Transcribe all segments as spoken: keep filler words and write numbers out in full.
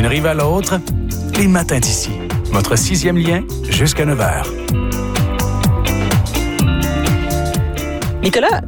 D'une rive à l'autre, les matins d'ici. Votre sixième lien jusqu'à neuf heures. Nicolas,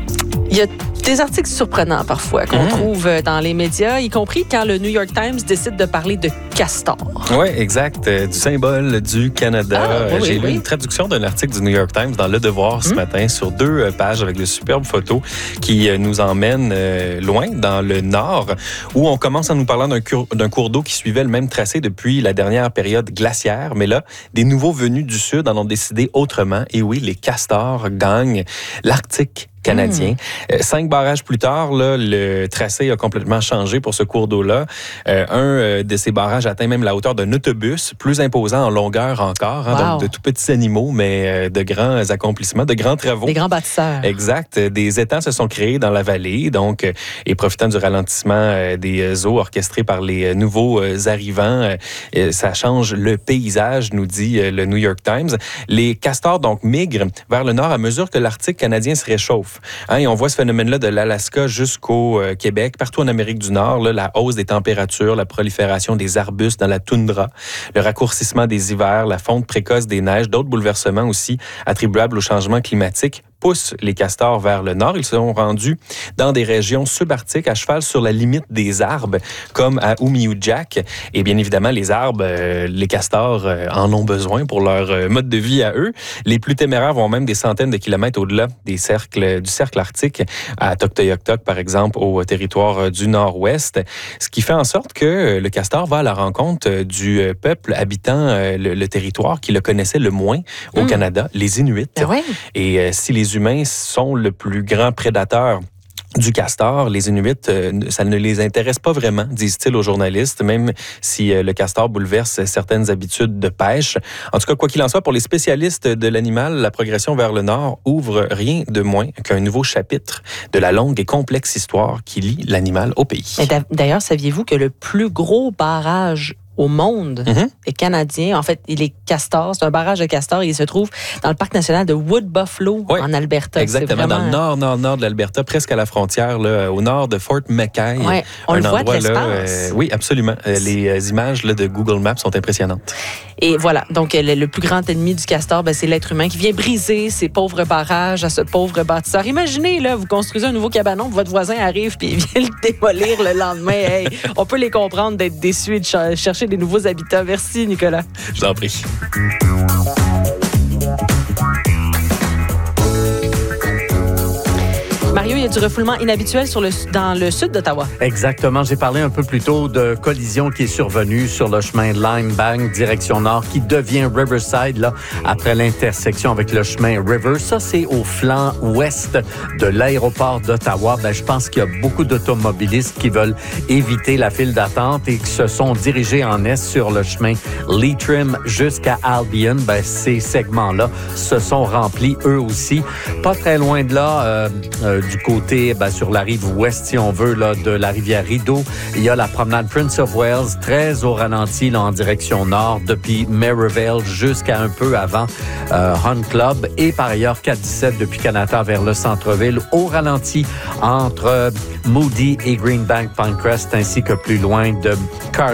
il y a des articles surprenants parfois qu'on mmh. trouve dans les médias, y compris quand le New York Times décide de parler de castor. Oui, exact. Euh, du symbole du Canada. Ah, oui, J'ai oui. lu une traduction d'un article du New York Times dans Le Devoir ce mmh. matin sur deux pages avec de superbes photos qui nous emmènent euh, loin dans le nord où on commence en nous parlant d'un, cour, d'un cours d'eau qui suivait le même tracé depuis la dernière période glaciaire. Mais là, des nouveaux venus du sud en ont décidé autrement. Et oui, les castors gagnent l'Arctique canadien. Mmh. Euh, cinq barrages plus tard, là, le tracé a complètement changé pour ce cours d'eau-là. Euh, un euh, de ces barrages atteint même la hauteur d'un autobus, plus imposant en longueur encore. Hein, wow. Donc, de tout petits animaux, mais euh, de grands accomplissements, de grands travaux. Des grands bâtisseurs. Exact. Des étangs se sont créés dans la vallée, donc, euh, et profitant du ralentissement euh, des eaux orchestrées par les euh, nouveaux euh, arrivants, euh, ça change le paysage, nous dit euh, le New York Times. Les castors, donc, migrent vers le nord à mesure que l'Arctique canadien se réchauffe. Hein, et on voit ce phénomène-là de l'Alaska jusqu'au euh, Québec, partout en Amérique du Nord, là, la hausse des températures, la prolifération des arbustes dans la toundra, le raccourcissement des hivers, la fonte précoce des neiges, d'autres bouleversements aussi attribuables au changement climatique poussent les castors vers le nord. Ils se sont rendus dans des régions subarctiques à cheval sur la limite des arbres, comme à Umiujaq. Et bien évidemment, les arbres, euh, les castors euh, en ont besoin pour leur euh, mode de vie à eux. Les plus téméraires vont même des centaines de kilomètres au-delà des cercles, du cercle arctique, à Tuktoyaktuk, par exemple, au territoire du nord-ouest. Ce qui fait en sorte que le castor va à la rencontre du peuple habitant le, le territoire qui le connaissait le moins au mmh. Canada, les Inuits. Ben ouais. Et euh, si les humains sont le plus grand prédateur du castor, les Inuits, euh, ça ne les intéresse pas vraiment, disent-ils aux journalistes, même si euh, le castor bouleverse certaines habitudes de pêche. En tout cas, quoi qu'il en soit, pour les spécialistes de l'animal, la progression vers le nord ouvre rien de moins qu'un nouveau chapitre de la longue et complexe histoire qui lie l'animal au pays. Et d'ailleurs, saviez-vous que le plus gros barrage au monde mm-hmm. est canadien. En fait, il est castor. C'est un barrage de castors. Il se trouve dans le parc national de Wood Buffalo, oui, en Alberta. Exactement, vraiment... dans le nord, nord, nord de l'Alberta, presque à la frontière, là, au nord de Fort McKay. Ouais, on un le endroit, voit de l'espace. Là, euh, oui, absolument. Euh, les euh, images là, de Google Maps sont impressionnantes. Et voilà, donc le, le plus grand ennemi du castor, ben, c'est l'être humain qui vient briser ces pauvres barrages à ce pauvre bâtisseur. Imaginez, là, vous construisez un nouveau cabanon, votre voisin arrive puis il vient le démolir le lendemain. Hey, on peut les comprendre d'être déçus et de ch- chercher des nouveaux habitats. Merci, Nicolas. Je t'en prie. Mario, il y a du refoulement inhabituel sur le, dans le sud d'Ottawa. Exactement. J'ai parlé un peu plus tôt de collision qui est survenue sur le chemin Limebank, direction nord, qui devient Riverside, là, après l'intersection avec le chemin River. Ça, c'est au flanc ouest de l'aéroport d'Ottawa. Ben, je pense qu'il y a beaucoup d'automobilistes qui veulent éviter la file d'attente et qui se sont dirigés en est sur le chemin Leitrim jusqu'à Albion. Ben, ces segments-là se sont remplis eux aussi. Pas très loin de là, euh, euh, du côté, ben, sur la rive ouest, si on veut, là, de la rivière Rideau, il y a la promenade Prince of Wales, très au ralenti, là, en direction nord, depuis Merivale jusqu'à un peu avant euh, Hunt Club, et par ailleurs quatre dix-sept depuis Canada vers le centre-ville, au ralenti entre euh, Moody et Greenbank Pinecrest, ainsi que plus loin de Car